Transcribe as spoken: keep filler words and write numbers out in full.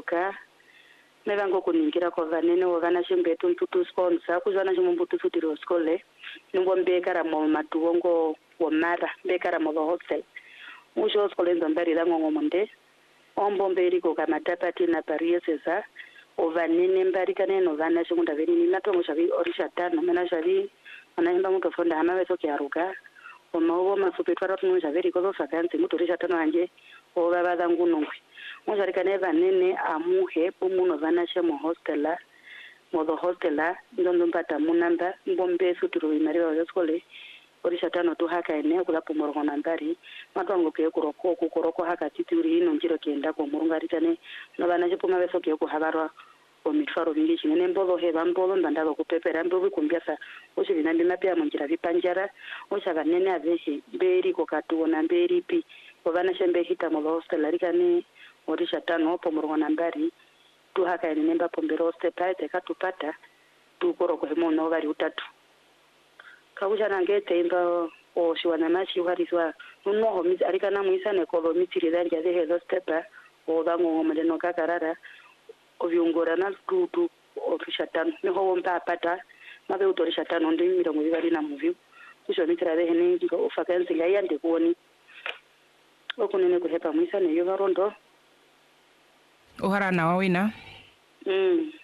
kuruka nevango kuningira kwa vanene wavana chimbetu mputu sponsor kuzana chimumbutu futiro skole ningo mbekara mo matuongo womara mbekara mo hostel usho skole ndombari la ngongo monde ombo mberi ko kamatapati na pariesesa ovanene mbari kana no vana chimunda veri ni natongo chavi orisha tano mena chavi anaimba muto fonda hama veso kiaruka omawo masupetwara tuno chaveri ko vakanzi mutorisha tano anje ova vadangu nongwe muzarika neva nene amuhe pumuno vana chemo hostela modo hostela ndondo mpata munamba ngombe suturu imariwa yoskole orisha tano tu haka ene kula pomoro nambari matwango ke kuroko kukoroko haka tituri ino njiro kenda ko murungari tane no vana chepuma veso ke ku habarwa o mitfaro vingi chine mbolo he bambolo ndandalo kupepera mbobi kumbiasa ochi vinambi mapya munjira vipanjara ocha vanene avehi beri ko katuona mberi pi vana shembe hita mo hostela rikani orisha tano po murungo nambari tu haka ene nemba pombero stepa te katupata tu koroko hemo no vari utatu kabuja nangete imba o shiwana machi wariswa nuno ho mi arikana muisa ne ko mitiri danja de hedo stepa o dango mo no kakarara o viungora na tutu orisha tano ne ho mpa pata mabe utorisha tano ndi mirongo ibari na muvi kusho mitira de hene ngo fakanzi ngayande kuoni okunene kuhepa muisa ne yo varondo uhara na wawina mm